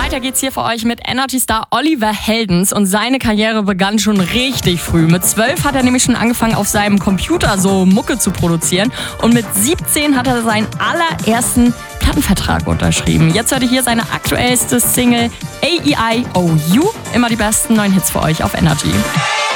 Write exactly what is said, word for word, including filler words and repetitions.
Weiter geht's hier für euch mit Energy-Star Oliver Heldens und seine Karriere begann schon richtig früh. Mit zwölf hat er nämlich schon angefangen, auf seinem Computer so Mucke zu produzieren und mit siebzehn hat er seinen allerersten Plattenvertrag unterschrieben. Jetzt hört ihr hier seine aktuellste Single A E I O U. Immer die besten neuen Hits für euch auf Energy.